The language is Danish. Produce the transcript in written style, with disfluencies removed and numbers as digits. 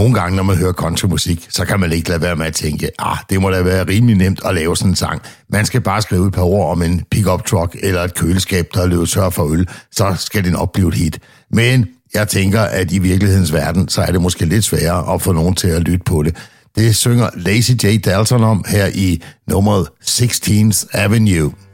nogle gange, når man hører countrymusik, så kan man ikke lade være med at tænke, det må da være rimelig nemt at lave sådan en sang. Man skal bare skrive et par ord om en pick-up truck eller et køleskab, der løber tør for øl, så skal den opleve et hit. Men jeg tænker, at i virkelighedens verden, så er det måske lidt sværere at få nogen til at lytte på det. Det synger Lazy J. Dalton om her i nummeret 16th Avenue.